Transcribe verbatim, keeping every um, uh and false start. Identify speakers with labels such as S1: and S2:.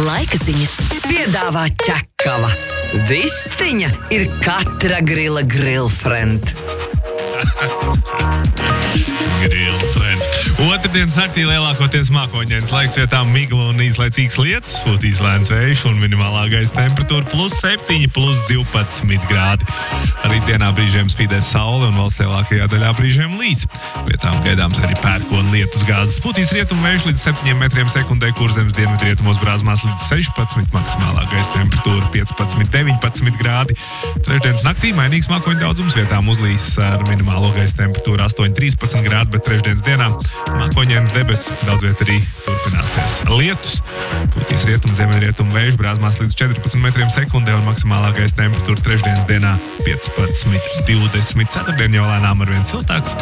S1: Laika ziņas piedāvā ķekava. Vistiņa ir katra grila grillfriend.
S2: Grillfriend. Otrdienas naktī lielākoties mākoņdienas laiks vietām migla un īslaicīgs lietus, pūtīs lēns vējš un minimālā gaisa temperatūra plus septiņi, plus divpadsmit grādi. Arī dienā brīžiem spīdēs saule un valsts lielākajā daļā brīžiem līs. Vietām gaidāms arī pērkona lietus gāzes. Pūtīs rietumu vējš līdz septiņiem metriem sekundē, Kurzemes dienvidrietumos brāzmās līdz sešpadsmit, maksimālā gaisa temperatūra piecpadsmit, deviņpadsmit grādi. Trešdienas naktī mainīgs mākoņu daudzums, vietām uzlīs ar minimālo gaisa temperatūru astoņi, trīspadsmit grādi, bet trešdienas dienā mākoņdienas debesis daudz viet arī turpināsies lietus. Pūtīs rietumu ziemeļrietumu vējš brāzmās līdz četrpadsmit metriem sekundē un maksimālā gaisa temperatūra trešdienas dienā piecpadsmit, divdesmit. Ceturtdien jau lēnām arvien siltāks.